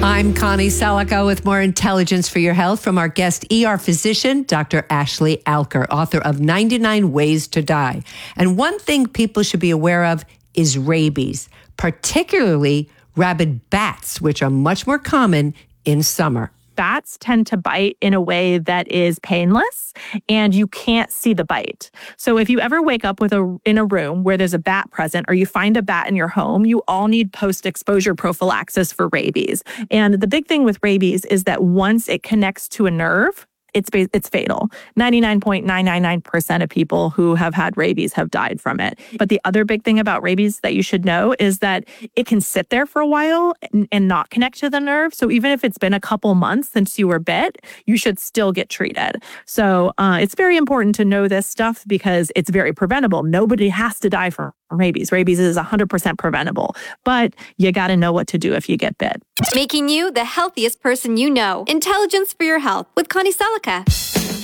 I'm Connie Salica with more intelligence for your health from our guest ER physician, Dr. Ashley Alker, author of 99 Ways to Die. And one thing people should be aware of is rabies, particularly rabid bats, which are much more common in summer. Bats tend to bite in a way that is painless and you can't see the bite. So if you ever wake up in a room where there's a bat present or you find a bat in your home, you all need post-exposure prophylaxis for rabies. And the big thing with rabies is that once it connects to a nerve, it's fatal. 99.999% of people who have had rabies have died from it. But the other big thing about rabies that you should know is that it can sit there for a while and not connect to the nerve. So even if it's been a couple months since you were bit, you should still get treated. So it's very important to know this stuff because it's very preventable. Nobody has to die from rabies. Rabies is 100% preventable, but you got to know what to do if you get bit. Making you the healthiest person you know. Intelligence for your health with Connie Salica.